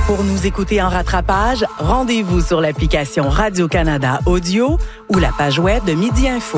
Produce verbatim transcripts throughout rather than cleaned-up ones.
Pour nous écouter en rattrapage, rendez-vous sur l'application Radio-Canada Audio ou la page web de Midi Info.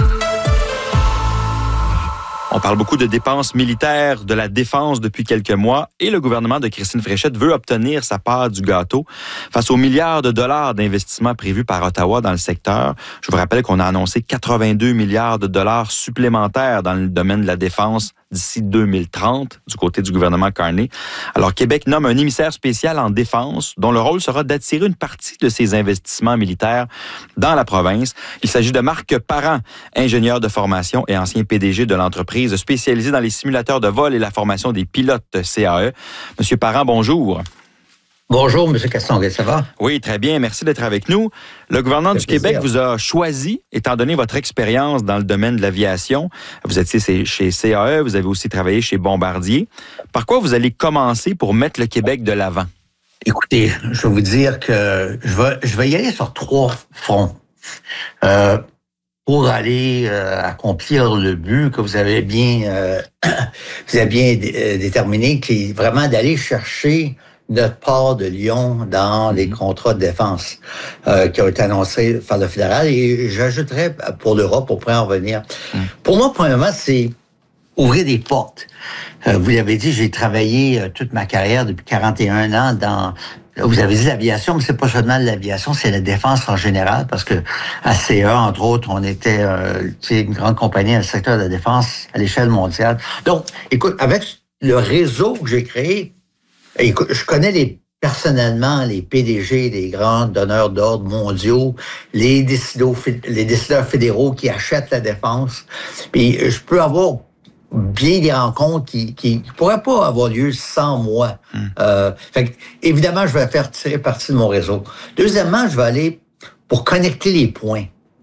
On parle beaucoup de dépenses militaires, de la défense depuis quelques mois et le gouvernement de Christine Fréchette veut obtenir sa part du gâteau face aux milliards de dollars d'investissements prévus par Ottawa dans le secteur. Je vous rappelle qu'on a annoncé quatre-vingt-deux milliards de dollars supplémentaires dans le domaine de la défense d'ici deux mille trente du côté du gouvernement Carney. Alors, Québec nomme un émissaire spécial en défense dont le rôle sera d'attirer une partie de ces investissements militaires dans la province. Il s'agit de Marc Parent, ingénieur de formation et ancien P D G de l'entreprise spécialisée dans les simulateurs de vol et la formation des pilotes C A E. Monsieur Parent, bonjour. Bonjour, M. Castonguay, ça va? Oui, très bien. Merci d'être avec nous. Le gouvernement du plaisir. Québec vous a choisi, étant donné votre expérience dans le domaine de l'aviation. Vous étiez chez C A E, vous avez aussi travaillé chez Bombardier. Par quoi vous allez commencer pour mettre le Québec de l'avant? Écoutez, je vais vous dire que je vais, je vais y aller sur trois fronts. Euh, pour aller euh, accomplir le but que vous avez bien, euh, vous avez bien d- déterminé, qui est vraiment d'aller chercher notre part de Lyon dans les contrats de défense euh, qui ont été annoncés par le fédéral. Et j'ajouterais pour l'Europe, pour pouvoir en revenir. Mmh. Pour moi, premièrement, c'est ouvrir des portes. Euh, vous l'avez dit, j'ai travaillé euh, toute ma carrière depuis quarante et un ans dans... Vous avez dit l'aviation, mais c'est pas seulement l'aviation, c'est la défense en général, parce que à C A E, entre autres, on était euh, une grande compagnie dans le secteur de la défense à l'échelle mondiale. Donc, écoute, avec le réseau que j'ai créé, écoute, je connais les personnellement les P D G des grands donneurs d'ordre mondiaux, les décideurs, les décideurs fédéraux qui achètent la défense. Puis je peux avoir bien des rencontres qui qui, qui pourraient pas avoir lieu sans moi. Mmh. Euh, fait que, évidemment, je vais faire tirer parti de mon réseau. Deuxièmement, je vais aller pour connecter les points.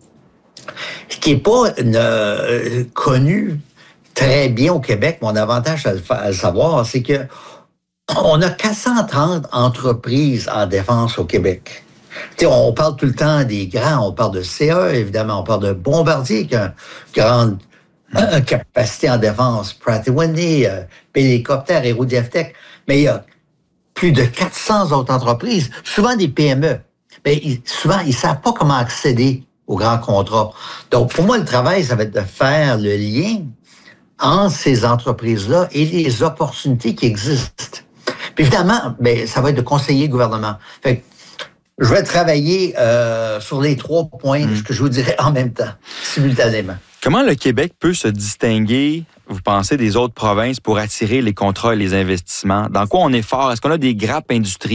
Ce qui est pas euh, connu très bien au Québec, mon avantage à le, à le savoir, c'est que on a quatre cent trente entreprises en défense au Québec. T'sais, on parle tout le temps des grands, on parle de C A E, évidemment, on parle de Bombardier qui a une grande euh, capacité en défense, Pratt et Whitney, euh, Hélicoptère, Aérodeftex, mais il y a plus de quatre cents autres entreprises, souvent des P M E. Mais ils, souvent, ils savent pas comment accéder aux grands contrats. Donc, pour moi, le travail, ça va être de faire le lien entre ces entreprises-là et les opportunités qui existent. Puis évidemment, ben, ça va être de conseiller le gouvernement. Fait que je vais travailler euh, sur les trois points mmh. que je vous dirais en même temps, simultanément. Comment le Québec peut se distinguer, vous pensez, des autres provinces pour attirer les contrats et les investissements? Dans quoi on est fort? Est-ce qu'on a des grappes industrielles?